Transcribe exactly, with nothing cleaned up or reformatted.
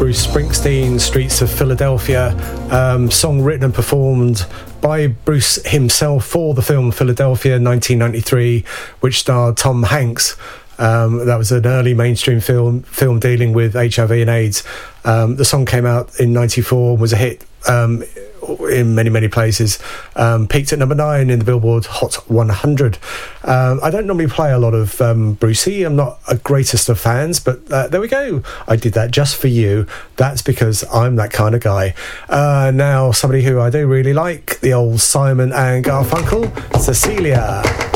Bruce Springsteen, Streets of Philadelphia, um, song written and performed by Bruce himself for the film Philadelphia nineteen ninety-three, which starred Tom Hanks. Um, that was an early mainstream film film dealing with H I V and AIDS. Um, the song came out in ninety-four and was a hit um, in many, many places. Um, peaked at number nine in the Billboard Hot one hundred. Um, I don't normally play a lot of um, Brucey. I'm not a greatest of fans, but uh, there we go. I did that just for you. That's because I'm that kind of guy. Uh, now, somebody who I do really like, the old Simon and Garfunkel, Cecilia.